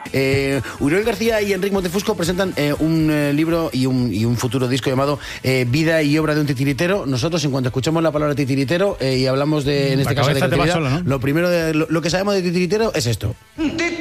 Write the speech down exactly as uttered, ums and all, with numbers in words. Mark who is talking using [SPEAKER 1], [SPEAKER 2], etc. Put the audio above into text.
[SPEAKER 1] Eh, Uriol García y Enric Montefusco presentan eh, un eh, libro y un, y un futuro disco llamado eh, Vida y obra de un titiritero. Nosotros, en cuanto escuchamos la palabra titiritero eh, y hablamos de, en este
[SPEAKER 2] la
[SPEAKER 1] caso, de
[SPEAKER 2] cabeza te va
[SPEAKER 1] creatividad,
[SPEAKER 2] sola, ¿no?
[SPEAKER 1] lo primero, de, lo, lo que sabemos de titiritero es esto.